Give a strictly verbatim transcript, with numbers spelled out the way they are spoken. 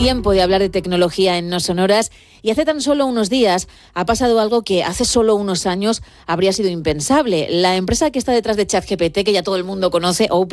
tiempo de hablar de tecnología en No Sonoras y hace tan solo unos días ha pasado algo que hace solo unos años habría sido impensable. La empresa que está detrás de ChatGPT, que ya todo el mundo conoce,